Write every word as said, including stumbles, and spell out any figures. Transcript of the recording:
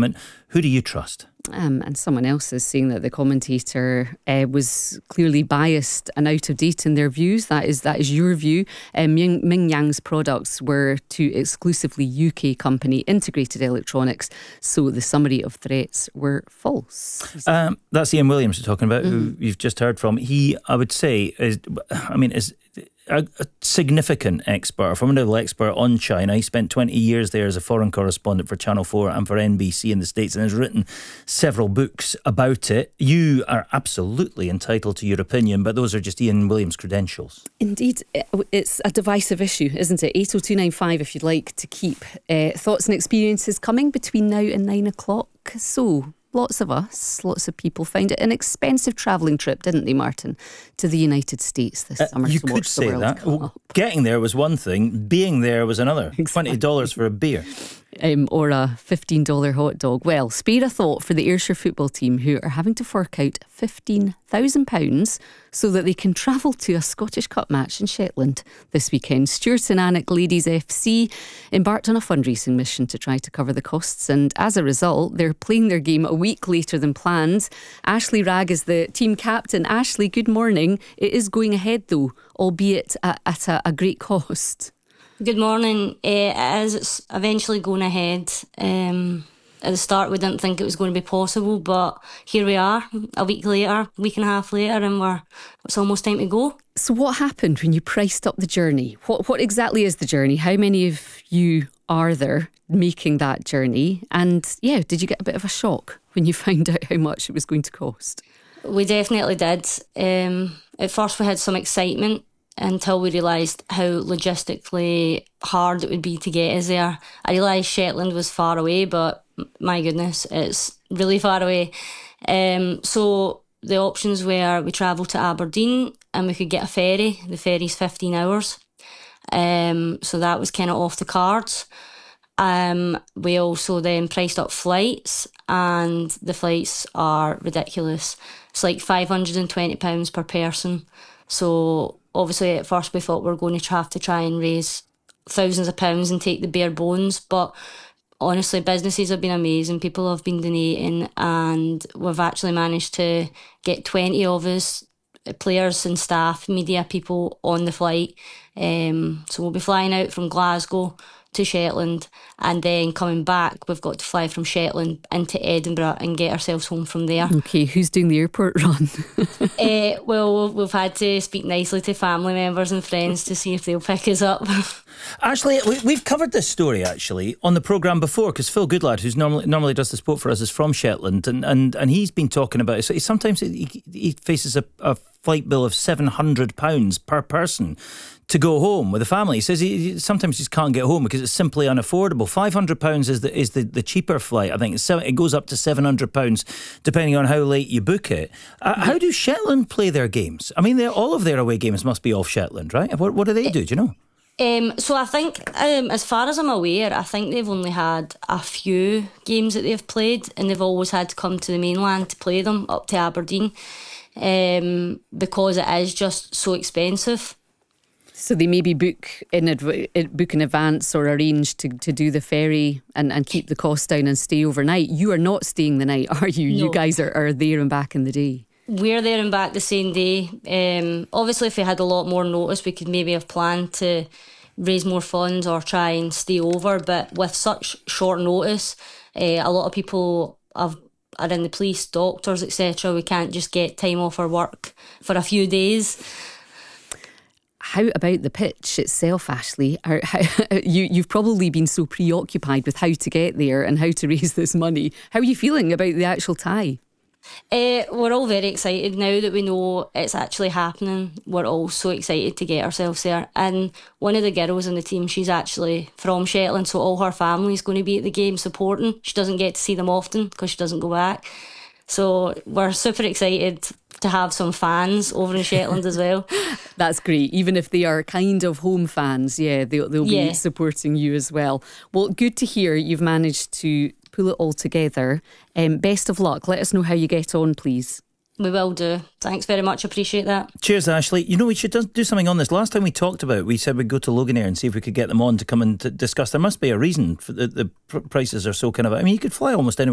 government. Who do you trust? Um, and someone else is saying that the commentator uh, was clearly biased and out of date in their views. That is that is your view. Um, Ming, Ming Yang's products were to exclusively U K company Integrated Electronics, so the summary of threats were false. Um, that's Ian Williams we're talking about, Mm-hmm. who you've just heard from. He, I would say, is, I mean, is a, a significant expert, a formidable expert on China. He spent twenty years there as a foreign correspondent for Channel four and for N B C in the States, and has written several books about it. You are absolutely entitled to your opinion, but those are just Ian Williams' credentials. Indeed, it's a divisive issue, isn't it? eight oh two nine five if you'd like to keep uh, thoughts and experiences coming between now and nine o'clock. So, lots of us, lots of people found it an expensive travelling trip, didn't they, Martin, to the United States this Uh, summer you to could watch say the World that. Cup. Well, getting there was one thing, being there was another. Exactly. twenty dollars for a beer. Um, or a fifteen dollars hot dog. Well, spare a thought for the Ayrshire football team, who are having to fork out fifteen thousand pounds so that they can travel to a Scottish Cup match in Shetland this weekend. Stuart and Alnwick Ladies F C embarked on a fundraising mission to try to cover the costs, and as a result, they're playing their game a week later than planned. Ashley Ragg is the team captain. Ashley, good morning. It is going ahead though, albeit at, at a, a great cost. Good morning. Uh, it is. It's eventually going ahead. Um, at the start, we didn't think it was going to be possible, but here we are, a week later, week and a half later, and we're it's almost time to go. So what happened when you priced up the journey? What what exactly is the journey? How many of you are there making that journey? And yeah, did you get a bit of a shock when you found out how much it was going to cost? We definitely did. Um, at first, we had some excitement until we realised how logistically hard it would be to get us there. I realised Shetland was far away, but my goodness, it's really far away. Um, so the options were we travel to Aberdeen and we could get a ferry. The ferry's fifteen hours. Um, so that was kind of off the cards. Um, we also then priced up flights, and the flights are ridiculous. It's like five hundred and twenty pounds per person. So obviously at first we thought we were going to have to try and raise thousands of pounds and take the bare bones, but honestly businesses have been amazing. People have been donating, and we've actually managed to get twenty of us, players and staff, media people, on the flight. Um, so we'll be flying out from Glasgow to Shetland, and then coming back we've got to fly from Shetland into Edinburgh and get ourselves home from there. Okay, who's doing the airport run? uh, well, we've had to speak nicely to family members and friends to see if they'll pick us up. Actually, we, we've covered this story actually on the programme before, because Phil Goodlad, who's normally normally does the sport for us, is from Shetland, and, and, and he's been talking about it. So he, sometimes he, he faces a, a flight bill of seven hundred pounds per person to go home with a family. He says he sometimes just can't get home because it's simply unaffordable. five hundred pounds is the is the, the cheaper flight. I think it's seven, it goes up to seven hundred pounds depending on how late you book it. Uh, how do Shetland play their games? I mean, all of their away games must be off Shetland, right? What, what do they do? Do you know? Um, so I think, um, as far as I'm aware, I think they've only had a few games that they've played, and they've always had to come to the mainland to play them, up to Aberdeen, um, because it is just so expensive. So they maybe book in adv- book in advance or arrange to, to do the ferry and, and keep the cost down and stay overnight. You are not staying the night, are you? No. You guys are, are there and back in the day. We're there and back the same day. Um, obviously, if we had a lot more notice, we could maybe have planned to raise more funds or try and stay over. But with such short notice, uh, a lot of people have, are in the police, doctors, et cetera. We can't just get time off our work for a few days. How about the pitch itself, Ashley? Are, how, you, you've probably been so preoccupied with how to get there and how to raise this money. How are you feeling about the actual tie? Uh, we're all very excited now that we know it's actually happening. We're all so excited to get ourselves there. And one of the girls in the team, she's actually from Shetland, so all her family's going to be at the game supporting. She doesn't get to see them often because she doesn't go back. So we're super excited to have some fans over in Shetland as well. That's great. Even if they are kind of home fans, yeah, they'll, they'll be Yeah. supporting you as well. Well, good to hear you've managed to pull it all together. Um, best of luck. Let us know how you get on, please. We will do. Thanks very much. Appreciate that. Cheers, Ashley. You know, we should do something on this. Last time we talked about it, we said we'd go to Loganair and see if we could get them on to come and to discuss. There must be a reason for the, the prices are so kind of... I mean, you could fly almost anywhere